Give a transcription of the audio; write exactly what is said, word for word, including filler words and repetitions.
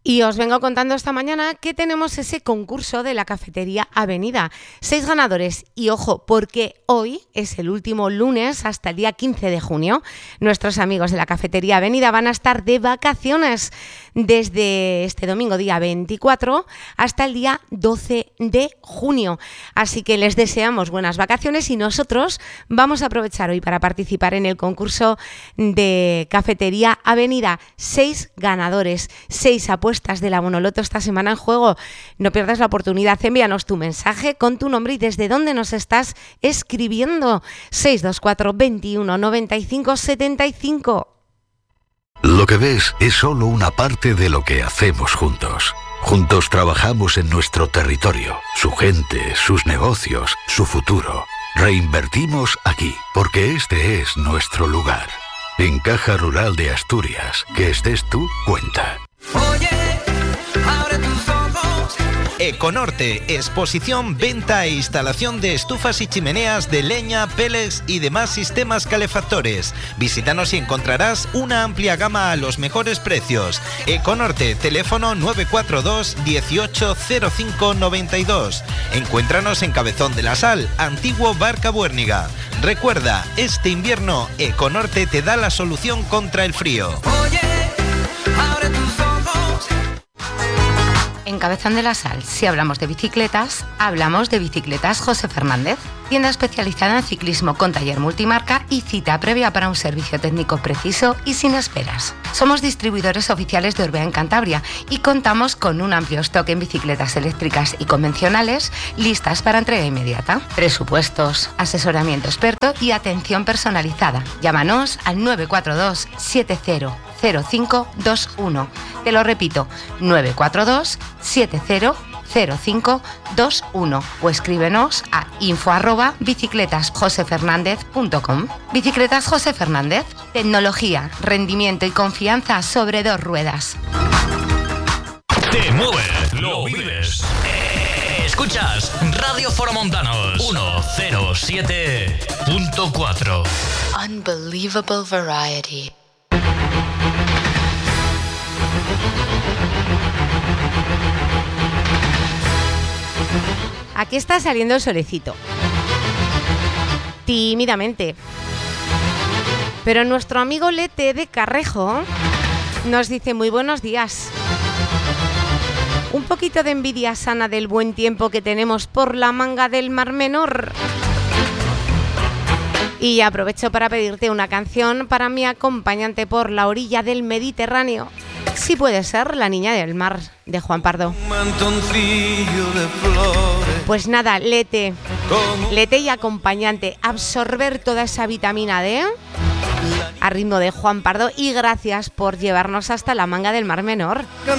Y os vengo contando esta mañana que tenemos ese concurso de la Cafetería Avenida. Seis ganadores y ojo, porque hoy es el último lunes hasta el día quince de junio. Nuestros amigos de la Cafetería Avenida van a estar de vacaciones desde este domingo día veinticuatro hasta el día doce de junio. Así que les deseamos buenas vacaciones y nosotros vamos a aprovechar hoy para participar en el concurso de Cafetería Avenida. Seis ganadores, seis apuestas de la Monoloto esta semana en juego. No pierdas la oportunidad, envíanos tu mensaje con tu nombre y desde dónde nos estás escribiendo. seis dos cuatro, veintiuno, noventa y cinco, setenta y cinco. Lo que ves es solo una parte de lo que hacemos juntos. Juntos trabajamos en nuestro territorio, su gente, sus negocios, su futuro. Reinvertimos aquí, porque este es nuestro lugar. En Caja Rural de Asturias, que estés tú, cuenta. Oye, abre tus ojos. Econorte, exposición, venta e instalación de estufas y chimeneas de leña, pellets y demás sistemas calefactores. Visítanos y encontrarás una amplia gama a los mejores precios. Econorte, teléfono nueve cuatro dos, dieciocho, cero cinco, noventa y dos. Encuéntranos en Cabezón de la Sal, antiguo Barca Buérniga. Recuerda, este invierno Econorte te da la solución contra el frío. Oye, abre tus ojos. En Cabezón de la Sal, si hablamos de bicicletas, hablamos de Bicicletas José Fernández, tienda especializada en ciclismo con taller multimarca y cita previa para un servicio técnico preciso y sin esperas. Somos distribuidores oficiales de Orbea en Cantabria y contamos con un amplio stock en bicicletas eléctricas y convencionales listas para entrega inmediata. Presupuestos, asesoramiento experto y atención personalizada. Llámanos al nueve cuatro dos, siete cero, cero cinco dos uno. Te lo repito, nueve cuatro dos, siete cero, cero cinco dos uno o escríbenos a info arroba bicicletas jose fernández punto com. Bicicletas José Fernández, tecnología, rendimiento y confianza sobre dos ruedas. Te mueves, lo vives. Escuchas Radio Foromontanos ciento siete punto cuatro. Unbelievable variety. Aquí está saliendo el solecito. Tímidamente. Pero nuestro amigo Lete de Carrejo nos dice muy buenos días. Un poquito de envidia sana del buen tiempo que tenemos por la manga del Mar Menor. Y aprovecho para pedirte una canción para mi acompañante por la orilla del Mediterráneo. Si puede ser, La Niña del Mar, de Juan Pardo. Un mantoncillo de flores. Pues nada, Lete, Lete y acompañante, absorber toda esa vitamina D a ritmo de Juan Pardo y gracias por llevarnos hasta la manga del Mar Menor.